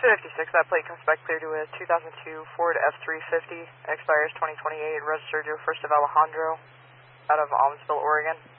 256, that plate comes back clear to a 2002 Ford F-350, expires 2028, registered to 1st of Alejandro, out of Almsville, Oregon.